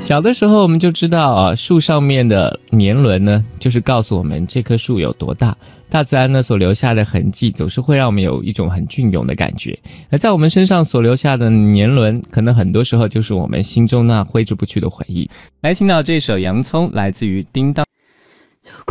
小的时候我们就知道啊，树上面的年轮呢，就是告诉我们这棵树有多大。大自然呢所留下的痕迹，总是会让我们有一种很隽永的感觉。而在我们身上所留下的年轮，可能很多时候就是我们心中那挥之不去的回忆。来听到这首《洋葱》，来自于叮当。